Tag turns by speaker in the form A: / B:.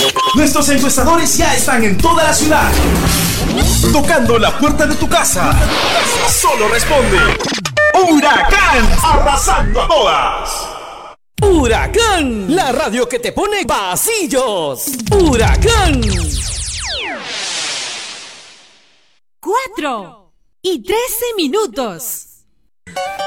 A: Nuestros encuestadores ya están en toda la ciudad, tocando la puerta de tu casa. Solo responde Huracán, arrasando a todas.
B: Huracán, la radio que te pone pasillos. Huracán.
C: 4:13.